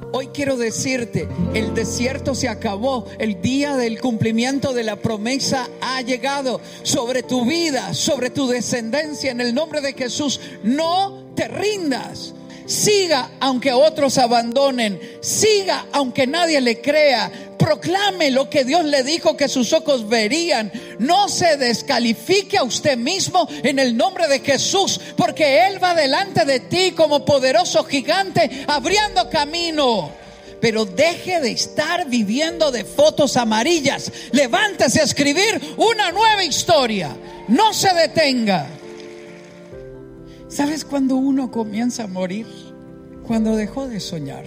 Hoy quiero decirte, el desierto se acabó, el día del cumplimiento de la promesa ha llegado sobre tu vida, sobre tu descendencia, en el nombre de Jesús. No te rindas. Siga aunque otros abandonen, siga aunque nadie le crea, proclame lo que Dios le dijo que sus ojos verían. No se descalifique a usted mismo en el nombre de Jesús, porque Él va delante de ti como poderoso gigante abriendo camino. Pero deje de estar viviendo de fotos amarillas. Levántese a escribir una nueva historia. No se detenga. ¿Sabes cuándo uno comienza a morir? Cuando dejó de soñar.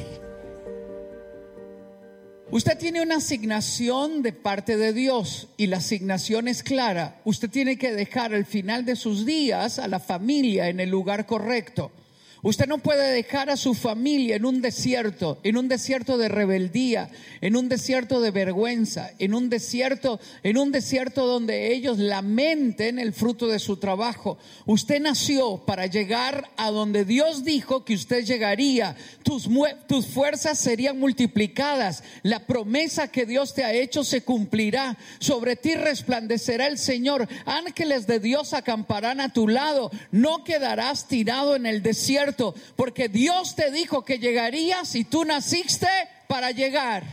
Usted tiene una asignación de parte de Dios y la asignación es clara. Usted tiene que dejar al final de sus días a la familia en el lugar correcto. Usted no puede dejar a su familia en un desierto de rebeldía, en un desierto de vergüenza, en un desierto donde ellos lamenten el fruto de su trabajo. Usted nació para llegar a donde Dios dijo que usted llegaría. Tus fuerzas serían multiplicadas. La promesa que Dios te ha hecho se cumplirá. Sobre ti resplandecerá el Señor. Ángeles de Dios acamparán a tu lado. No quedarás tirado en el desierto, porque Dios te dijo que llegarías y tú naciste para llegar.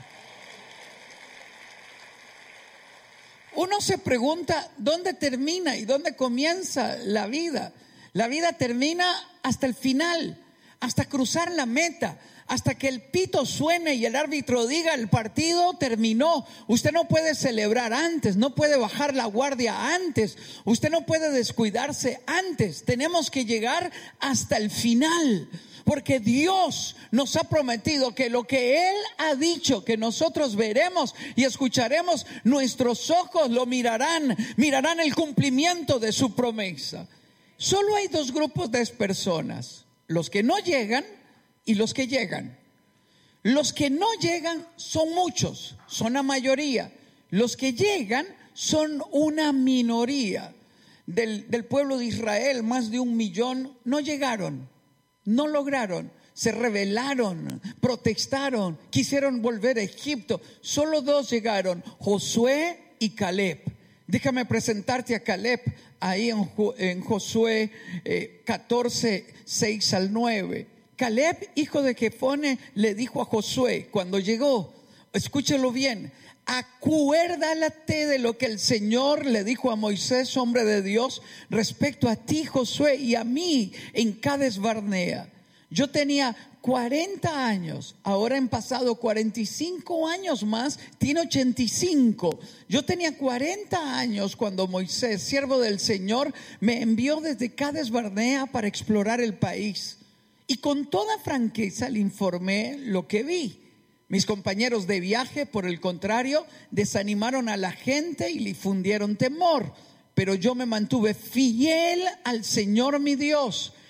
Uno se pregunta dónde termina y dónde comienza la vida. La vida termina hasta el final, hasta cruzar la meta, hasta que el pito suene y el árbitro diga el partido terminó. Usted no puede celebrar antes, no puede bajar la guardia antes, usted no puede descuidarse antes. Tenemos que llegar hasta el final, porque Dios nos ha prometido que lo que Él ha dicho que nosotros veremos y escucharemos, nuestros ojos lo mirarán el cumplimiento de su promesa. Solo hay dos grupos de personas: los que no llegan y los que llegan. Los que no llegan son muchos, son la mayoría. Los que llegan son una minoría. Del pueblo de Israel, más de 1 millón no llegaron, no lograron, se rebelaron, protestaron, quisieron volver a Egipto. Solo 2 llegaron, Josué y Caleb. Déjame presentarte a Caleb ahí en Josué 14, 6 al 9. Caleb, hijo de Jefone, le dijo a Josué cuando llegó, escúchelo bien: acuérdate de lo que el Señor le dijo a Moisés, hombre de Dios, respecto a ti, Josué, y a mí en Cades Barnea. Yo tenía 40 años, ahora han pasado 45 años más, tiene 85. Yo tenía 40 años cuando Moisés, siervo del Señor, me envió desde Cades Barnea para explorar el país. Y con toda franqueza le informé lo que vi. Mis compañeros de viaje, por el contrario, desanimaron a la gente y le infundieron temor. Pero yo me mantuve fiel al Señor mi Dios.